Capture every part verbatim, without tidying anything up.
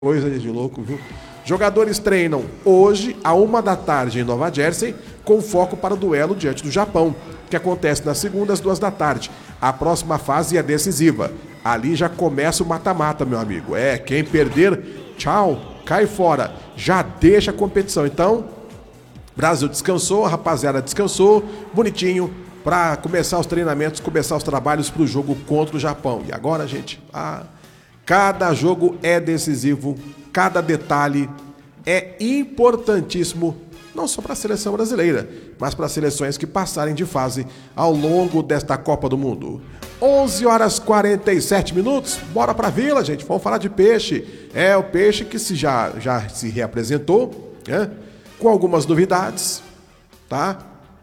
Coisa de louco, viu? Jogadores treinam hoje, à uma da tarde, em Nova Jersey, com foco para o duelo diante do Japão, que acontece na segunda, às duas da tarde. A próxima fase é decisiva. Ali já começa o mata-mata, meu amigo. É, quem perder, tchau, cai fora. Já deixa a competição. Então, Brasil descansou, a rapaziada descansou, bonitinho, para começar os treinamentos, começar os trabalhos para o jogo contra o Japão. E agora, gente, ah... cada jogo é decisivo, cada detalhe é importantíssimo, não só para a seleção brasileira, mas para as seleções que passarem de fase ao longo desta Copa do Mundo. onze horas e quarenta e sete minutos, bora para a Vila, gente, vamos falar de peixe. É o peixe que se já, já se reapresentou, né? Com algumas novidades, tá?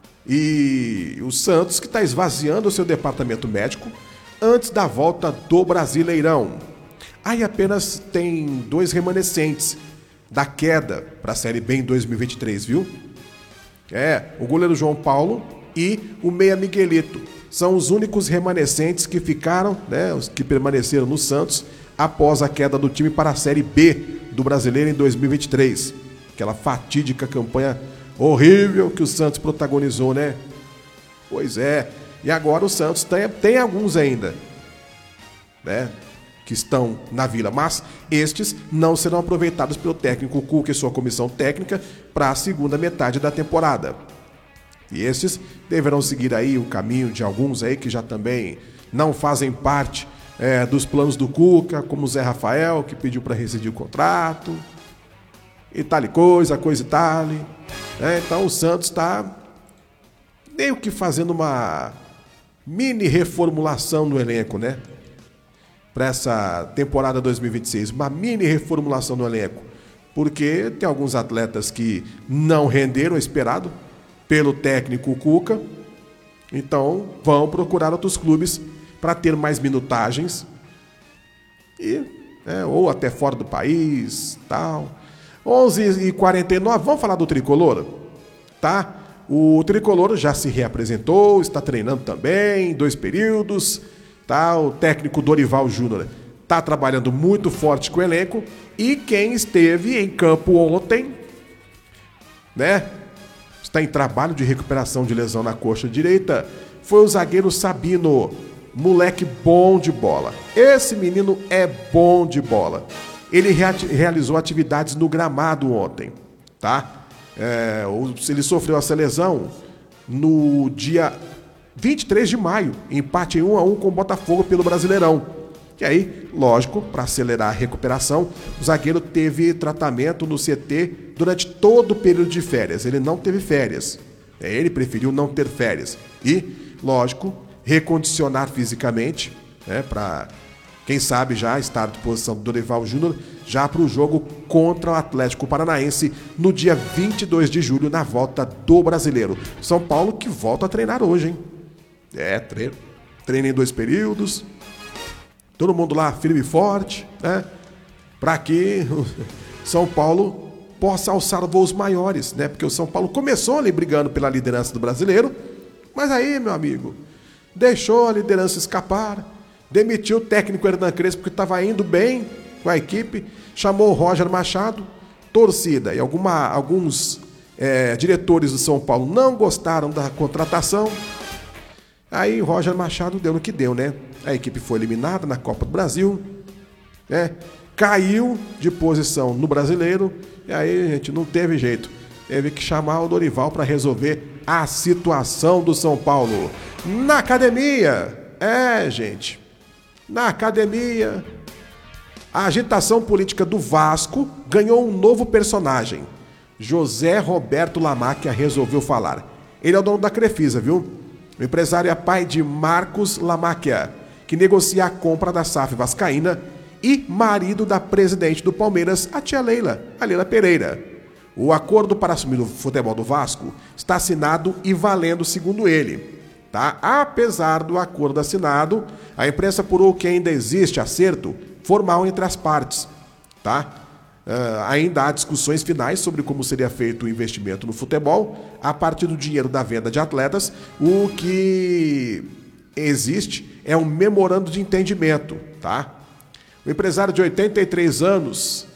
E o Santos que está esvaziando o seu departamento médico antes da volta do Brasileirão. Aí apenas tem dois remanescentes da queda para a Série B em dois mil e vinte e três, viu? É, o goleiro João Paulo e o meia Miguelito. São os únicos remanescentes que ficaram, né, os que permaneceram no Santos após a queda do time para a Série B do Brasileiro em dois mil e vinte e três. Aquela fatídica campanha horrível que o Santos protagonizou, né? Pois é. E agora o Santos tem, tem alguns ainda, né, que estão na Vila, mas estes não serão aproveitados pelo técnico Cuca e sua comissão técnica para a segunda metade da temporada. E estes deverão seguir aí o caminho de alguns aí que já também não fazem parte é, dos planos do Cuca, como o Zé Rafael, que pediu para rescindir o contrato, e tal e coisa, coisa e tal. É, então o Santos está meio que fazendo uma mini reformulação no elenco, né? Para essa temporada dois mil e vinte e seis, uma mini reformulação no elenco, porque tem alguns atletas que não renderam o esperado pelo técnico Cuca, então vão procurar outros clubes para ter mais minutagens, e, é, ou até fora do país, tal. onze e quarenta e nove, vamos falar do Tricolor, tá? O Tricolor já se reapresentou, está treinando também, em dois períodos. Tá, o técnico Dorival Júnior está trabalhando muito forte com o elenco, e quem esteve em campo ontem, né, está em trabalho de recuperação de lesão na coxa direita, foi o zagueiro Sabino, moleque bom de bola. Esse menino é bom de bola. Ele rea- realizou atividades no gramado ontem, tá? É, ele sofreu essa lesão no dia vinte e três de maio, empate em um a um com o Botafogo pelo Brasileirão. E aí, lógico, para acelerar a recuperação, o zagueiro teve tratamento no C T durante todo o período de férias. Ele não teve férias. Ele preferiu não ter férias. E, lógico, recondicionar fisicamente, né, para, quem sabe, já estar à disposição do Dorival Júnior já para o jogo contra o Atlético Paranaense no dia vinte e dois de julho, na volta do Brasileiro. São Paulo que volta a treinar hoje, hein? É, treino. Treino em dois períodos. Todo mundo lá firme e forte, né? Para que o São Paulo possa alçar voos maiores, né? Porque o São Paulo começou ali brigando pela liderança do Brasileiro, mas aí, meu amigo, deixou a liderança escapar, demitiu o técnico Hernan Crespo, que estava indo bem com a equipe, chamou o Roger Machado, torcida e alguma, alguns é, diretores do São Paulo não gostaram da contratação. Aí o Roger Machado deu no que deu, né? A equipe foi eliminada na Copa do Brasil, né? Caiu de posição no Brasileiro, e aí a gente não teve jeito. Teve que chamar o Dorival para resolver a situação do São Paulo. Na academia, é, gente, na academia, a agitação política do Vasco ganhou um novo personagem. José Roberto Lamáquia resolveu falar. Ele é o dono da Crefisa, viu? O empresário é pai de Marcos Lamáquia, que negocia a compra da S A F vascaína, e marido da presidente do Palmeiras, a tia Leila, a Leila Pereira. O acordo para assumir o futebol do Vasco está assinado e valendo, segundo ele. Tá? Apesar do acordo assinado, a imprensa apurou que ainda existe acerto formal entre as partes. Tá? Uh, ainda há discussões finais sobre como seria feito o investimento no futebol a partir do dinheiro da venda de atletas. O que existe é um memorando de entendimento, tá? O empresário de oitenta e três anos